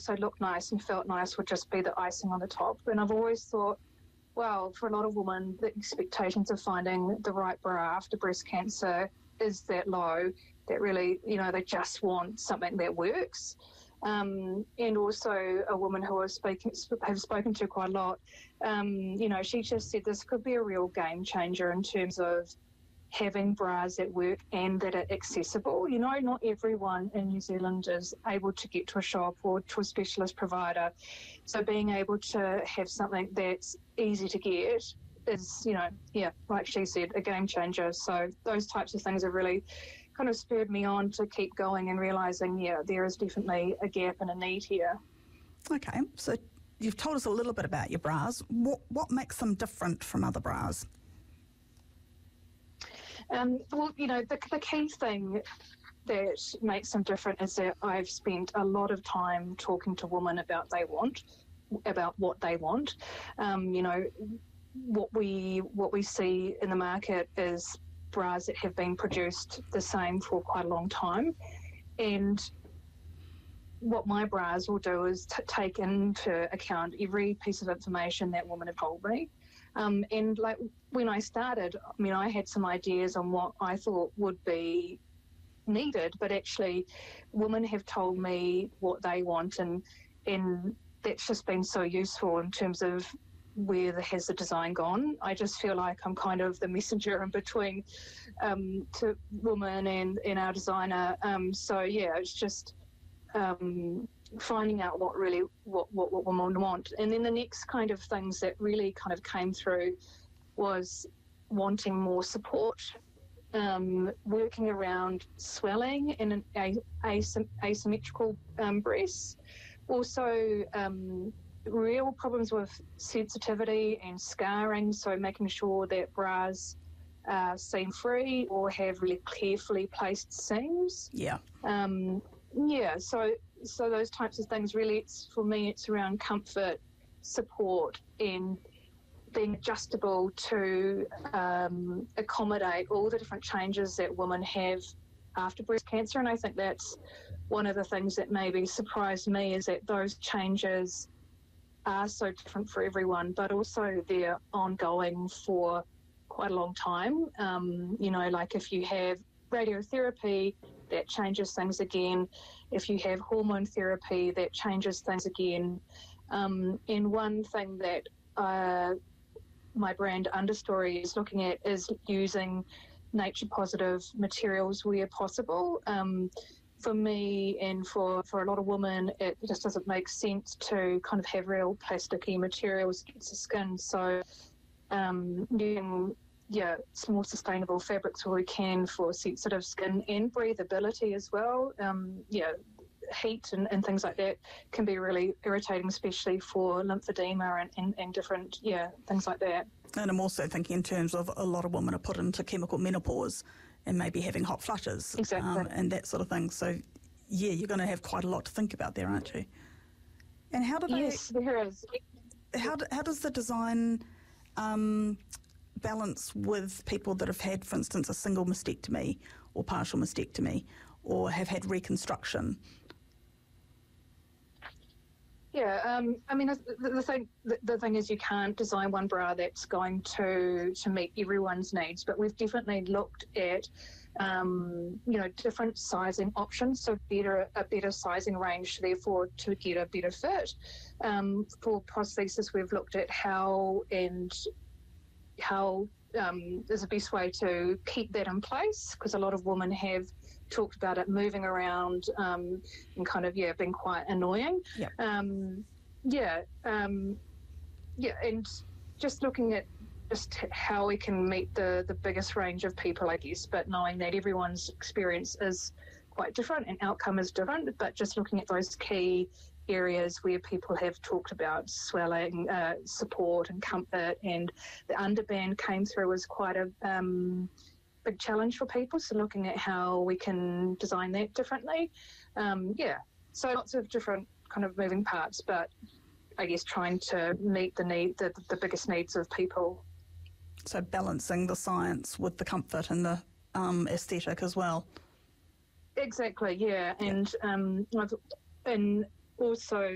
also looked nice and felt nice would just be the icing on the top. And I've always thought, well, for a lot of women, the expectations of finding the right bra after breast cancer is that low, that really, they just want something that works. And also a woman who I've spoken to quite a lot, she just said this could be a real game changer in terms of having bras that work and that are accessible. Not everyone in New Zealand is able to get to a shop or to a specialist provider. So being able to have something that's easy to get is, like she said, a game changer. So those types of things have really kind of spurred me on to keep going and realising, there is definitely a gap and a need here. Okay, so you've told us a little bit about your bras. What makes them different from other bras? The key thing that makes them different is that I've spent a lot of time talking to women about what they want. What we see in the market is bras that have been produced the same for quite a long time, and what my bras will do is take into account every piece of information that women have told me. And like when I started, I had some ideas on what I thought would be needed, but actually women have told me what they want, and that's just been so useful in terms of where has the design gone. I just feel like I'm kind of the messenger in between to women and our designer. It's just finding out what women want. And then the next kind of things that really kind of came through was wanting more support, working around swelling and asymmetrical breasts. Also, real problems with sensitivity and scarring, so making sure that bras are seam-free or have really carefully placed seams. So those types of things, really, for me, it's around comfort, support, and being adjustable to accommodate all the different changes that women have after breast cancer. And I think that's one of the things that maybe surprised me, is that those changes are so different for everyone, but also they're ongoing for quite a long time. Like if you have radiotherapy, that changes things again. If you have hormone therapy, that changes things again. And one thing that my brand Understory is looking at is using nature-positive materials where possible. For me and for a lot of women, it just doesn't make sense to kind of have real plasticky materials against the skin. So using more sustainable fabrics where we can for sensitive skin and breathability as well. Heat and things like that can be really irritating, especially for lymphedema and different things like that. And I'm also thinking in terms of a lot of women are put into chemical menopause and maybe having hot flushes. Exactly. And that sort of thing. So, you're going to have quite a lot to think about there, aren't you? And how do they... Yes, there is. How does the design balance with people that have had, for instance, a single mastectomy or partial mastectomy or have had reconstruction? The thing is, you can't design one bra that's going to meet everyone's needs, but we've definitely looked at different sizing options, so a better sizing range, therefore to get a better fit. For prosthesis, we've looked at how is the best way to keep that in place, because a lot of women have talked about it moving around and kind of being quite annoying. And just looking at just how we can meet the biggest range of people, I guess, but knowing that everyone's experience is quite different and outcome is different, but just looking at those key areas where people have talked about swelling, support and comfort, and the underband came through as quite a big challenge for people, so looking at how we can design that differently. So lots of different kind of moving parts, but I guess trying to meet the biggest needs of people. So balancing the science with the comfort and the aesthetic as well. Exactly, and also